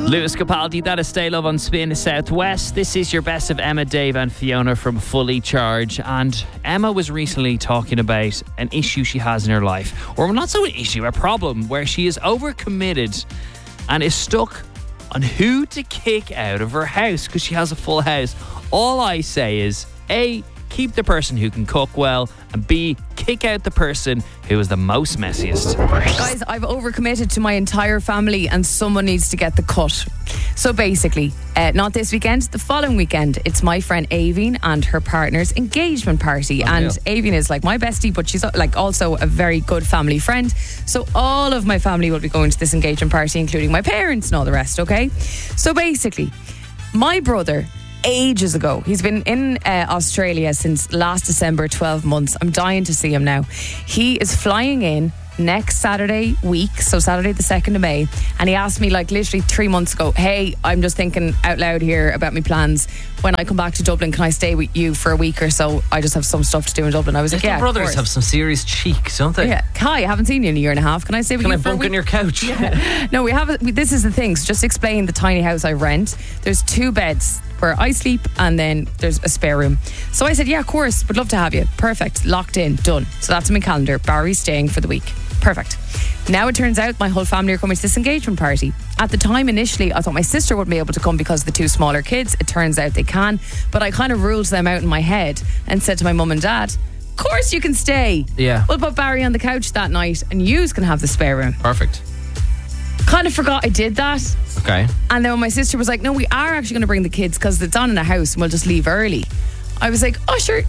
Lewis Capaldi, that is Stay Love on Spin Southwest. This is your best of Emma, Dave and Fiona from Fully Charge. And Emma was recently talking about an issue she has in her life. Or not so an issue, a problem where she is overcommitted and is stuck on who to kick out of her house because she has a full house. All I say is, A, keep the person who can cook well, and B, kick out the person who is the most messiest. Guys, I've overcommitted to my entire family and someone needs to get the cut. So basically, not this weekend, the following weekend, it's my friend Avian and her partner's engagement party. And Avian is like my bestie, but she's like also a very good family friend. So all of my family will be going to this engagement party, including my parents and all the rest, okay? So basically, my brother, ages ago, he's been in Australia since last December, 12 months. I'm dying to see him now. He is flying in next Saturday week, so Saturday the 2nd of May, and he asked me like literally 3 months ago, hey, I'm just thinking out loud here about my plans. When I come back to Dublin, can I stay with you for a week or so? I just have some stuff to do in Dublin. I was like, yeah, brothers have some serious cheek, don't they? Yeah. Hi, I haven't seen you in a year and a half. Can I stay with you for a week? Can I bunk on your couch? Yeah. No, this is the thing. So just explain the tiny house I rent. There's 2 beds where I sleep and then there's a spare room. So I said, yeah, of course, would love to have you. Perfect, locked in, done. So that's in my calendar. Barry's staying for the week. Perfect. Now it turns out my whole family are coming to this engagement party. At the time, initially, I thought my sister wouldn't be able to come because of the 2 smaller kids. It turns out they can. But I kind of ruled them out in my head and said to my mum and dad, of course you can stay. Yeah. We'll put Barry on the couch that night and yous can have the spare room. Perfect. Kind of forgot I did that. Okay. And then when my sister was like, no, we are actually going to bring the kids because it's on in a house and we'll just leave early. I was like, oh, sure.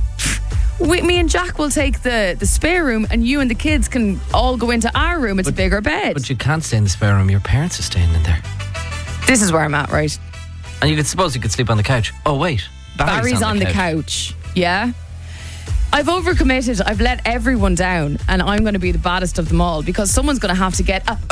Me and Jack will take the spare room and you and the kids can all go into our room. It's a bigger bed. But you can't stay in the spare room. Your parents are staying in there. This is where I'm at, right? And you could sleep on the couch. Oh, wait. Barry's on the couch. Yeah. I've overcommitted. I've let everyone down and I'm going to be the baddest of them all because someone's going to have to get a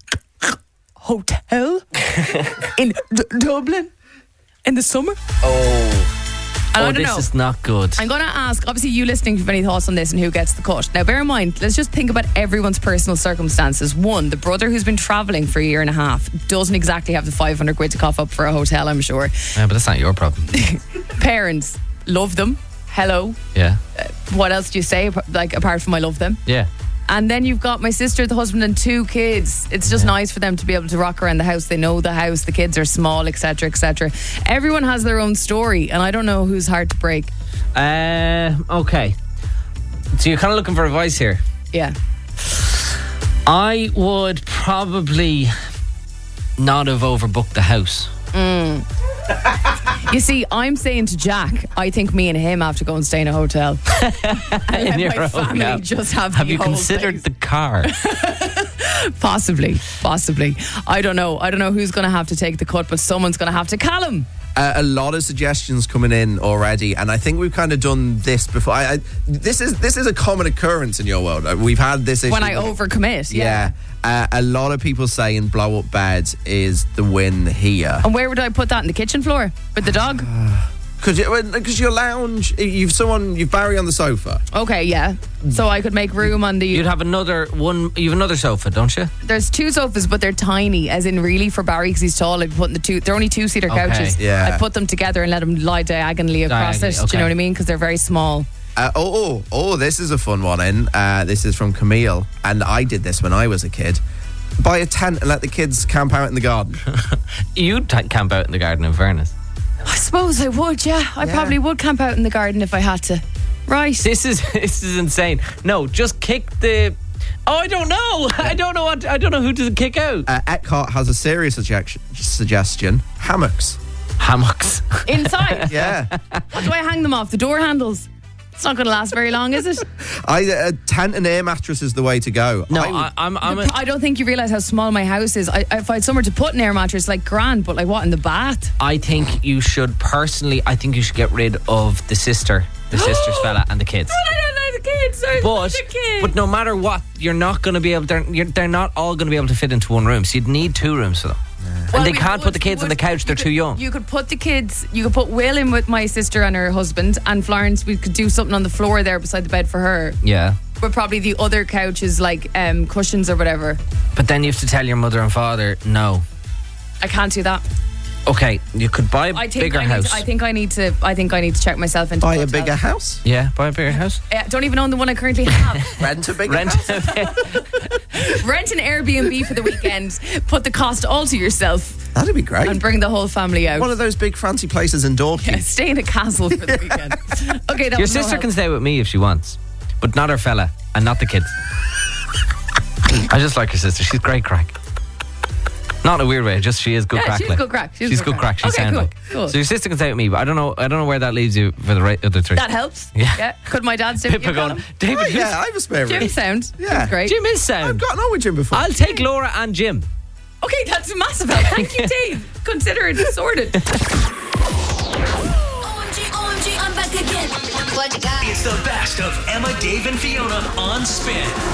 hotel in Dublin in the summer. Oh. And I don't this know. Is not good. I'm going to ask, obviously you listening, if you have any thoughts on this and who gets the cut. Now bear in mind, let's just think about everyone's personal circumstances. One, the brother who's been travelling for a year and a half doesn't exactly have the 500 quid to cough up for a hotel, I'm sure. Yeah, but that's not your problem. Parents, love them. Hello. Yeah. What else do you say, like apart from I love them? Yeah. And then you've got my sister, the husband and 2 kids. It's just nice for them to be able to rock around the house. They know the house, the kids are small, etc., etc. Everyone has their own story and I don't know who's hard to break. Okay. So you're kind of looking for advice here? Yeah. I would probably not have overbooked the house. You see, I'm saying to Jack, I think me and him have to go and stay in a hotel. And In your my family hotel. just have you whole considered place. the car? Possibly. I don't know who's going to have to take the cut, but someone's going to have to. Callum. A lot of suggestions coming in already, and I think we've kind of done this before. This is a common occurrence in your world. We've had this issue When I overcommit. Yeah. A lot of people saying blow up bed is the win here. And where would I put that? In the kitchen floor with the dog? Because your lounge, you've Barry on the sofa. Okay, yeah. So I could make room on the. You'd have another one. You have another sofa, don't you? There's 2 sofas, but they're tiny, as in really for Barry because he's tall. I'd be putting the 2. They're only 2-seater couches. Yeah. I'd put them together and let them lie diagonally across it. Do you know what I mean? Because they're very small. This is a fun one in. This is from Camille, and I did this when I was a kid. Buy a tent and let the kids camp out in the garden. You'd camp out in the garden, in fairness. I suppose I would, yeah. I probably would camp out in the garden if I had to. Right. This is insane. No, just kick the. Oh, I don't know. I don't know who to kick out. Eckhart has a serious suggestion: hammocks. Hammocks. Inside? Yeah. Do I hang them off the door handles? It's not going to last very long, is it? A tent and air mattress is the way to go. No, I don't think you realise how small my house is. If I had somewhere to put an air mattress, like grand, but like what, in the bath? I think you should get rid of the sister's fella and the kids. But I don't like the kids. But no matter what, you're not going to be able. They're not all going to be able to fit into one room. So you'd need 2 rooms for them. And they can't put the kids on the couch, they're too young. You could put the kids, you could put Will in with my sister and her husband, and Florence, we could do something on the floor there beside the bed for her. Yeah. But probably the other couch is like cushions or whatever. But then you have to tell your mother and father, no. I can't do that. Okay, you could buy a bigger house. I think I need to check myself into Buy a hotel. bigger house? Yeah, buy a bigger house. Don't even own the one I currently have. Rent a bigger Rent. house? Rent an Airbnb for the weekend. Put the cost all to yourself That'd be great. and bring the whole family out. One of those big fancy places in Dalkey. Yeah, stay in a castle for the weekend. Okay, that Your was no sister help. can stay with me if she wants, but not her fella and not the kids. I just like your sister. She's great crack. Not in a weird way, just she is good Yeah, crack. she's like. good crack. She's good crack. She's Okay, sound cool, like. cool. So your sister can stay with me, but I don't know where that leaves you for the other three. That helps. Yeah. Could my dad stay with Pippa you, going, Colin? David, Oh, who's- yeah, I have a spare room. Jim sound. Yeah. That's great. Jim is I've sound. gotten on with Jim before. I'll take Laura and Jim. Okay, that's a massive help. Thank you, Dave. Consider it sorted. OMG, I'm back again. What you got? It's the best of Emma, Dave, and Fiona on Spin.